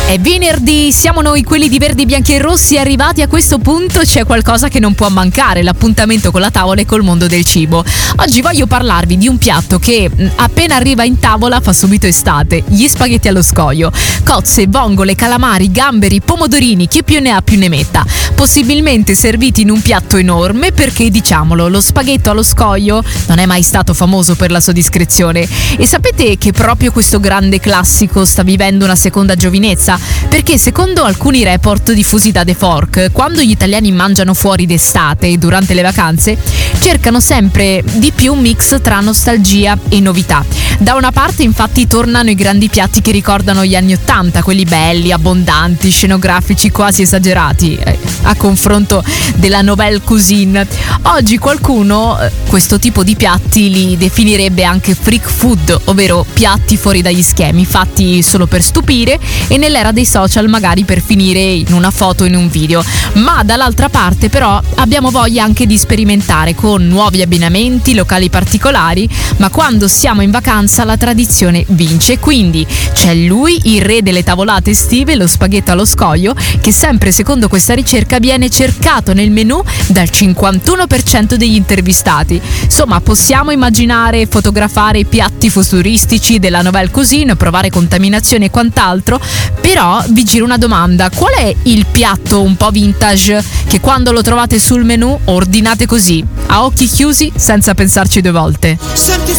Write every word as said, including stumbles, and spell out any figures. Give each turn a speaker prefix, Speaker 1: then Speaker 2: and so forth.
Speaker 1: È venerdì, siamo noi quelli di verdi, bianchi e rossi. Arrivati a questo punto c'è qualcosa che non può mancare, l'appuntamento con la tavola e col mondo del cibo. Oggi voglio parlarvi di un piatto che appena arriva in tavola fa subito estate: gli spaghetti allo scoglio. Cozze, vongole, calamari, gamberi, pomodorini, chi più ne ha più ne metta. Possibilmente serviti in un piatto enorme perché, diciamolo, lo spaghetto allo scoglio non è mai stato famoso per la sua discrezione. E sapete che proprio questo grande classico sta vivendo una seconda giovinezza? Perché secondo alcuni report diffusi da The Fork, quando gli italiani mangiano fuori d'estate e durante le vacanze, cercano sempre di più un mix tra nostalgia e novità. Da una parte infatti tornano i grandi piatti che ricordano gli anni ottanta, quelli belli, abbondanti, scenografici, quasi esagerati, eh, a confronto della nouvelle cuisine. Oggi qualcuno eh, questo tipo di piatti li definirebbe anche freak food, ovvero piatti fuori dagli schemi, fatti solo per stupire e nell'era dei social magari per finire in una foto o in un video. Ma dall'altra parte però abbiamo voglia anche di sperimentare con nuovi abbinamenti, locali particolari, ma quando siamo in vacanza la tradizione vince. Quindi c'è lui, il re delle tavolate estive, lo spaghetto allo scoglio, che sempre secondo questa ricerca viene cercato nel menù dal cinquantuno per cento degli intervistati. Insomma, possiamo immaginare e fotografare i piatti futuristici della nouvelle cuisine, provare contaminazione e quant'altro, però vi giro una domanda: qual è il piatto un po' vintage che quando lo trovate sul menù ordinate così, a occhi chiusi, senza pensarci due volte?
Speaker 2: Senti